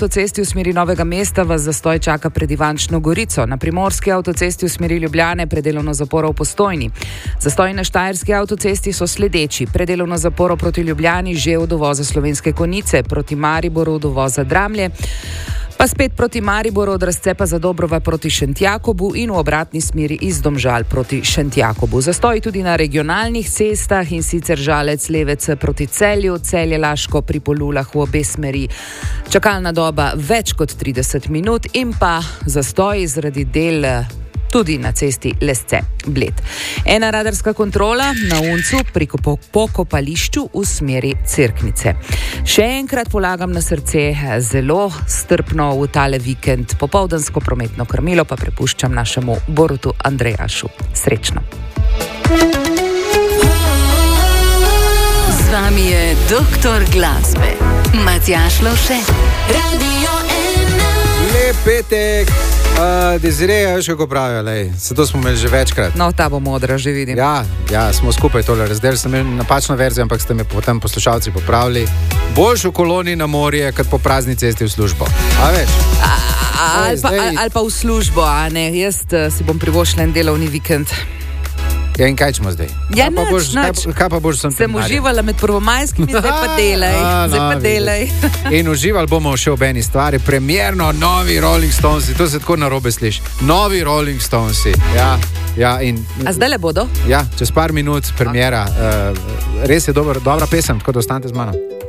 avtocesti v smeri Novega mesta vas zastoj čaka pred Ivančno Gorico. Na primorski avtocesti v smeri Ljubljane predelovno zaporo v Postojni. Zastoji na štajerski avtocesti so sledeči. Predelovno zaporo proti Ljubljani že od uvoza Slovenske Konjice, proti Mariboru od uvoza Dramlje, pa spet proti Mariboru od Razcepa Zadobrova proti Šentjakobu in v obratni smeri iz Domžal proti Šentjakobu. Zastoji tudi na regionalnih cestah, in sicer Žalec-Levec proti Celju, Celje-Laško pri Polulah v obe smeri. Čakalna doba več kot 30 minut in pa zastoji zaradi del tudi na cesti Lesce-Bled. Ena radarska kontrola na Uncu pri pokopališču v smeri Cerknice. Še enkrat polagam na srce, zelo strpno v tale vikend. Popoldansko prometno krmilo pa prepuščam našemu Borutu Andrejašu. Srečno. Z vami je doktor glasbe Matjaž Lovše. Radio 1. Lep petek. Dezirija, veš kako pravijo, se to smo imeli že večkrat. No, ta bo modra, že vidim. Ja, smo skupaj tole razdelili, sem imel napačno verzijo, ampak ste me potem poslušalci popravili. Boljš v koloni na morje, kot po prazni cesti v službo. A veš? Ali pa v službo, a ne? Jaz si bom privoščila en delovni vikend. Ja, in kaj ćemo zdaj? Ja, kaj pa boš sem Sem uživala med prvomajskimi, zdaj pa delaj. In uživali bomo še ob eni stvari, premierno novi Rolling Stonesi, to se tako narobe sliši. Novi Rolling Stonesi, ja. A zdaj le bodo? Ja, čez par minut premiera. Res je dobra pesem, tako da ostanete z mano.